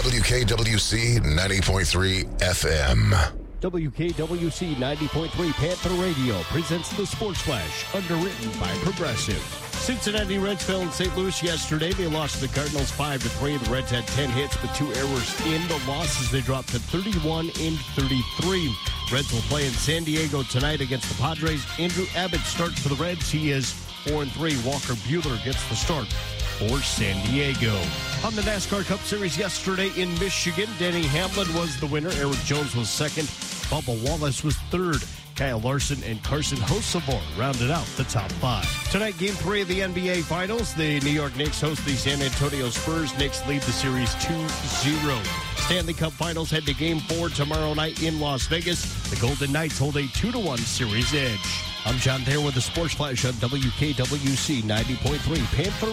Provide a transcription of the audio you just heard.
WKWC 90.3 FM. WKWC 90.3 Panther Radio presents the Sports Flash, underwritten by Progressive. Cincinnati Reds fell in St. Louis yesterday. They lost to the Cardinals 5-3. The Reds had 10 hits, but 2 errors in the losses. They dropped to 31-33. Reds will play in San Diego tonight against the Padres. Andrew Abbott starts for the Reds. He is 4-3. Walker Buehler gets the start for San Diego. On the NASCAR Cup Series yesterday in Michigan, Denny Hamlin was the winner. Eric Jones was second. Bubba Wallace was third. Kyle Larson and Carson Hocevar rounded out the top 5. Tonight, Game 3 of the NBA Finals. The New York Knicks host the San Antonio Spurs. Knicks lead the series 2-0. Stanley Cup Finals head to Game 4 tomorrow night in Las Vegas. The Golden Knights hold a 2-1 series edge. I'm John Thayer with the Sports Flash on WKWC 90.3 Panther